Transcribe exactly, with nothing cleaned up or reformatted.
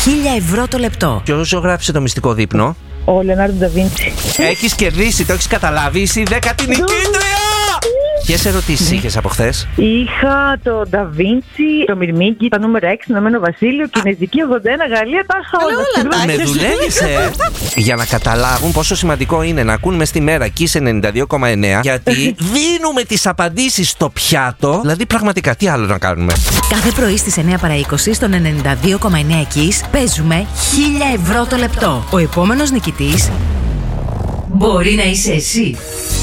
χίλια ευρώ το λεπτό. Ποιος ζωγράφισε το μυστικό δείπνο? Ο Λεωνάρντο Νταβίντσι. Έχεις κερδίσει, το έχεις καταλάβει, είσαι η δέκατη νικήτρια! Ποιες ερωτήσεις είχες από χθες? Είχα το Νταβίντσι, το Μυρμήγκι, το νούμερο έξι, Ηνωμένο Βασίλειο, Κινέζικη ογδόντα ένα, Γαλλία, τα είχα όλα. Με δουλεύεις, ε! Για να καταλάβουν πόσο σημαντικό είναι να ακούν μες τη μέρα Kiss ενενήντα δύο κόμμα εννέα, γιατί δίνουμε τις απαντήσεις στο πιάτο. Δηλαδή, πραγματικά, τι άλλο να κάνουμε? Κάθε πρωί στις εννέα παρά είκοσι στον ενενήντα δύο κόμμα εννέα Kiss παίζουμε χίλια ευρώ το λεπτό. Ο επόμενος νικητής μπορεί να είσαι εσύ.